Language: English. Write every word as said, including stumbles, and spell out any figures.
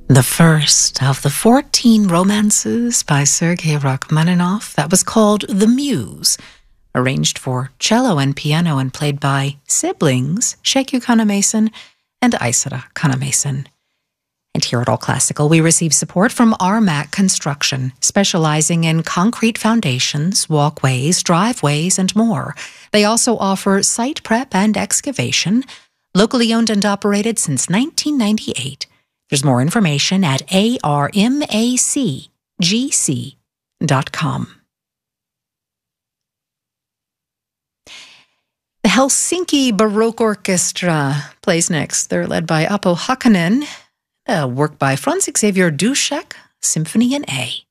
The first of the fourteen romances by Sergei Rachmaninoff that was called The Muse, arranged for cello and piano and played by siblings Sheikyu Kanemason and Aisara Kanemason. And here at All Classical, we receive support from R M A C Construction, specializing in concrete foundations, walkways, driveways, and more. They also offer site prep and excavation, locally owned and operated since nineteen ninety-eight. There's more information at A R M A C G C dot com. The Helsinki Baroque Orchestra plays next. They're led by Apo Hakanen, a work by Franz Xavier Duszek, Symphony in A.